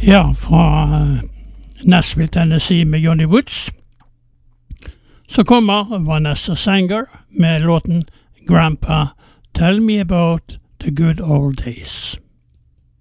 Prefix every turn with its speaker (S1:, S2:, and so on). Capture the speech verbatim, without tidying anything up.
S1: Ja, fra Nashville, Tennessee med Johnny Woods. Så kommer Vanessa Sanger med låten Grandpa, Tell Me About the Good Old Days.